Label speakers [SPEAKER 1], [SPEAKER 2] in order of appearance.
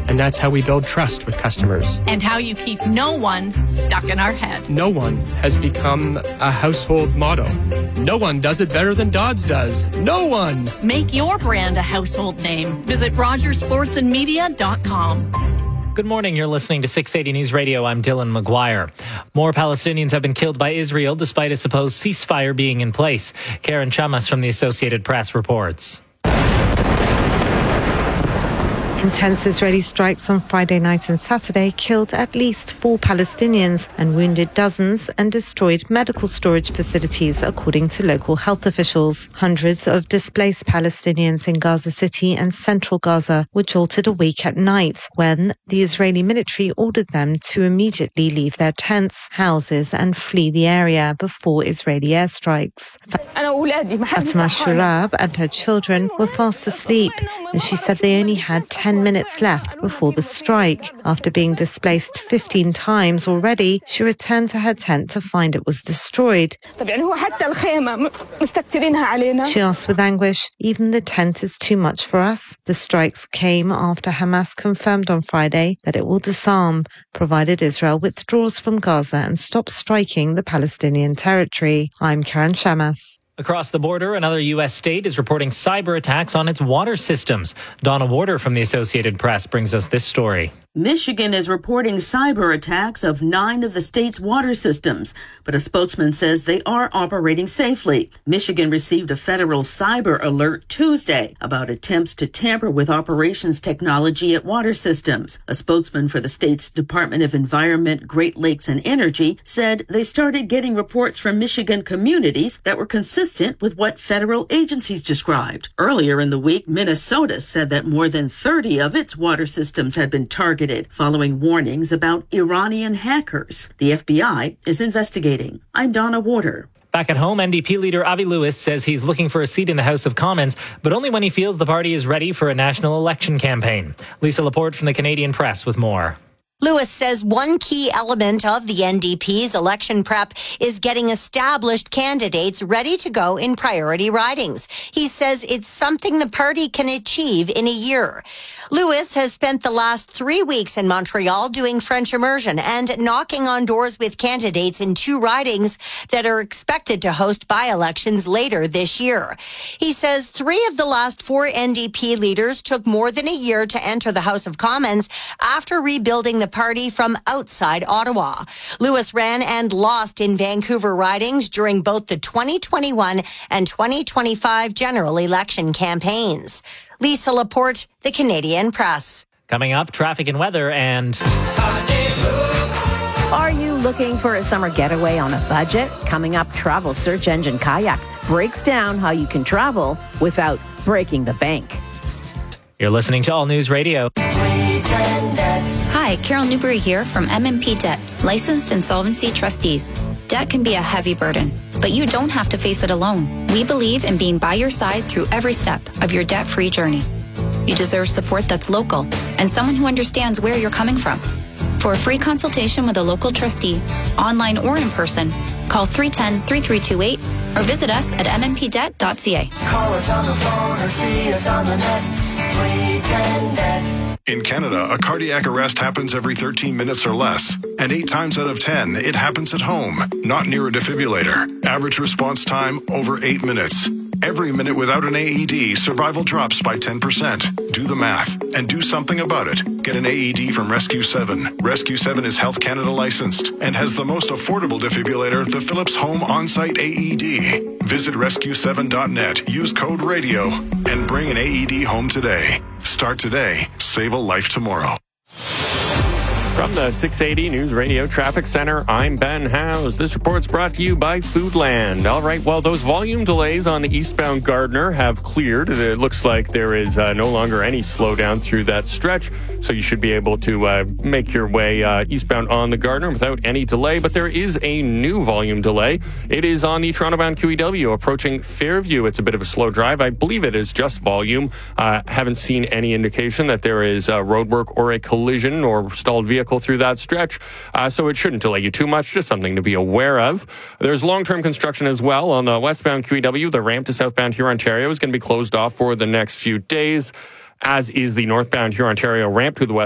[SPEAKER 1] And that's how we build trust with customers.
[SPEAKER 2] And how you keep no one stuck in our head.
[SPEAKER 1] No one has become a household motto. No one does it better than Dodds does. No one!
[SPEAKER 2] Make your brand a household name. Visit RogersSportsandMedia.com.
[SPEAKER 3] Good morning. You're listening to 680 News Radio. I'm Dylan McGuire. More Palestinians have been killed by Israel despite a supposed ceasefire being in place. Karen Chamas from the Associated Press reports.
[SPEAKER 4] Intense Israeli strikes on Friday night and Saturday killed at least 4 Palestinians and wounded dozens and destroyed medical storage facilities, according to local health officials. Hundreds of displaced Palestinians in Gaza City and central Gaza were jolted awake at night when the Israeli military ordered them to immediately leave their tents, houses and flee the area before Israeli airstrikes. Fatima Shurab and her children were fast asleep, and she said they only had 10 minutes left before the strike. After being displaced 15 times already, she returned to her tent to find it was destroyed. She asked with anguish, even the tent is too much for us? The strikes came after Hamas confirmed on Friday that it will disarm, provided Israel withdraws from Gaza and stops striking the Palestinian territory. I'm Karen Chamas.
[SPEAKER 3] Across the border, another U.S. state is reporting cyber attacks on its water systems. Donna Warder from the Associated Press brings us this story.
[SPEAKER 5] Michigan is reporting cyber attacks of 9 of the state's water systems, but a spokesman says they are operating safely. Michigan received a federal cyber alert Tuesday about attempts to tamper with operations technology at water systems. A spokesman for the state's Department of Environment, Great Lakes and Energy said they started getting reports from Michigan communities that were consistent with what federal agencies described. Earlier in the week, Minnesota said that more than 30 of its water systems had been targeted following warnings about Iranian hackers. The FBI is investigating. I'm Donna Warder.
[SPEAKER 3] Back at home, NDP leader Avi Lewis says he's looking for a seat in the House of Commons, but only when he feels the party is ready for a national election campaign. Lisa Laporte from the Canadian Press with more.
[SPEAKER 6] Lewis says one key element of the NDP's election prep is getting established candidates ready to go in priority ridings. He says it's something the party can achieve in a year. Lewis has spent the last 3 weeks in Montreal doing French immersion and knocking on doors with candidates in 2 ridings that are expected to host by-elections later this year. He says 3 of the last 4 NDP leaders took more than a year to enter the House of Commons after rebuilding the party from outside Ottawa. Lewis ran and lost in Vancouver ridings during both the 2021 and 2025 general election campaigns. Lisa Laporte, the Canadian Press.
[SPEAKER 3] Coming up, traffic and weather and...
[SPEAKER 7] Are you looking for a summer getaway on a budget? Coming up, Travel Search Engine Kayak breaks down how you can travel without breaking the bank.
[SPEAKER 3] You're listening to All News Radio.
[SPEAKER 8] Hi, Carol Newberry here from MMP Debt, licensed insolvency trustees. Debt can be a heavy burden, but you don't have to face it alone. We believe in being by your side through every step of your debt-free journey. You deserve support that's local and someone who understands where you're coming from. For a free consultation with a local trustee, online or in person, call 310-3328 or visit us at mmpdebt.ca.
[SPEAKER 9] Call us on the phone or see us on the net. 310-NET.
[SPEAKER 10] In Canada, a cardiac arrest happens every 13 minutes or less, and 8 times out of 10, it happens at home, not near a defibrillator. Average response time, over 8 minutes. Every minute without an AED, survival drops by 10%. Do the math and do something about it. Get an AED from Rescue 7. Rescue 7 is Health Canada licensed and has the most affordable defibrillator, the Philips Home On-Site AED. Visit rescue7.net, use code RADIO, and bring an AED home today. Start today. Save a life tomorrow.
[SPEAKER 11] From the 680 News Radio Traffic Center, I'm Ben Howes. This report's brought to you by Foodland. All right, well, those volume delays on the eastbound Gardiner have cleared. It looks like there is no longer any slowdown through that stretch, so you should be able to make your way eastbound on the Gardiner without any delay. But there is a new volume delay. It is on the Toronto-bound QEW approaching Fairview. It's a bit of a slow drive. I believe it is just volume. Haven't seen any indication that there is roadwork or a collision or stalled vehicle through that stretch, so it shouldn't delay you too much, just something to be aware of. There's long-term construction as well on the westbound QEW. The ramp to southbound Hurontario is going to be closed off for the next few days, as is the northbound Hurontario ramp to the west